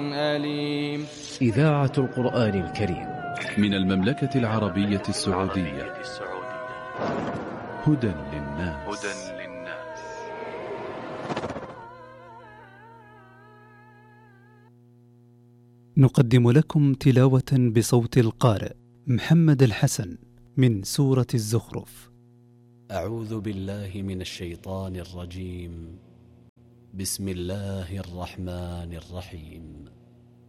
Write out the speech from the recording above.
أليم. إذاعة القرآن الكريم من المملكة العربية السعودية. هدى للناس. نقدم لكم تلاوة بصوت القارئ محمد الحسن من سورة الزخرف. أعوذ بالله من الشيطان الرجيم. بسم الله الرحمن الرحيم.